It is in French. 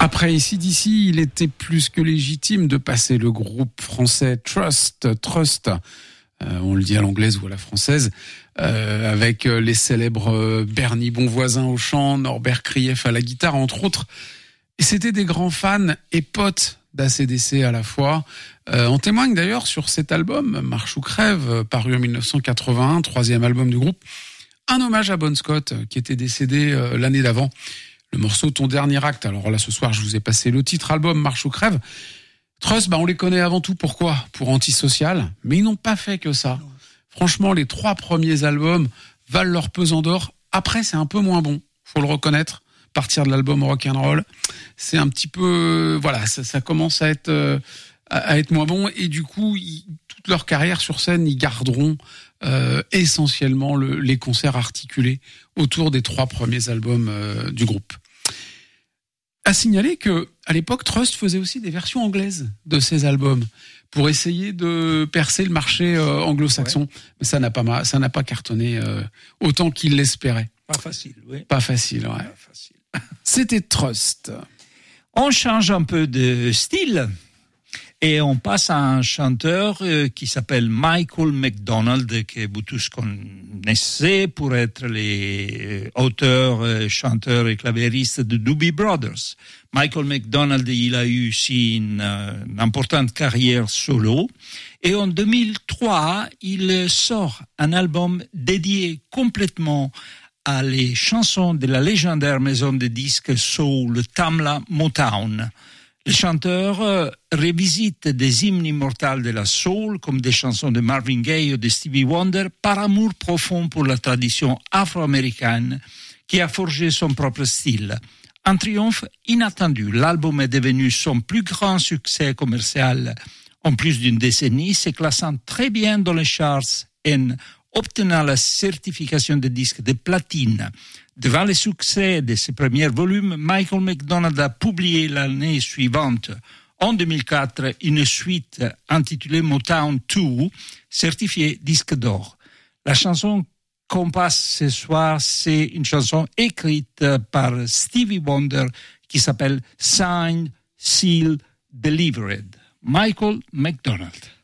Après AC/DC, il était plus que légitime de passer le groupe français Trust, on le dit à l'anglaise ou à la française, avec les célèbres Bernie Bonvoisin au chant, Norbert Krief à la guitare, entre autres. Et c'était des grands fans et potes d'ACDC à la fois. On témoigne d'ailleurs sur cet album, Marche ou crève, paru en 1981, troisième album du groupe, un hommage à Bon Scott, qui était décédé l'année d'avant. Le morceau Ton dernier acte. Alors là, ce soir, je vous ai passé le titre album Marche ou crève. Trust, on les connaît avant tout. Pourquoi ? Pour Antisocial. Mais ils n'ont pas fait que ça. Franchement, les 3 premiers albums valent leur pesant d'or. Après, c'est un peu moins bon. Faut le reconnaître. Partir de l'album Rock'n'Roll, c'est un petit peu, ça commence à être moins bon. Et du coup, toute leur carrière sur scène, ils garderont essentiellement les concerts articulés autour des 3 premiers albums du groupe. À signaler que à l'époque, Trust faisait aussi des versions anglaises de ces albums pour essayer de percer le marché anglo-saxon. Ouais. Mais ça n'a pas cartonné autant qu'ils l'espéraient. Pas facile, oui. Pas facile, ouais. Pas facile. C'était Trust. On change un peu de style et on passe à un chanteur qui s'appelle Michael McDonald, que vous tous connaissez pour être les auteurs, chanteurs et clavéristes de Doobie Brothers. Michael McDonald, il a eu aussi une importante carrière solo. Et en 2003, il sort un album dédié complètement à les chansons de la légendaire maison de disques soul Tamla Motown. Le chanteur revisite des hymnes immortels de la soul, comme des chansons de Marvin Gaye ou de Stevie Wonder, par amour profond pour la tradition afro-américaine qui a forgé son propre style. Un triomphe inattendu. L'album est devenu son plus grand succès commercial en plus d'une décennie, se classant très bien dans les charts et obtenant la certification de disque de platine. Devant le succès de ses premiers volumes, Michael McDonald a publié l'année suivante, en 2004, une suite intitulée Motown 2, certifiée disque d'or. La chanson qu'on passe ce soir, c'est une chanson écrite par Stevie Wonder qui s'appelle Signed, Sealed, Delivered. Michael McDonald.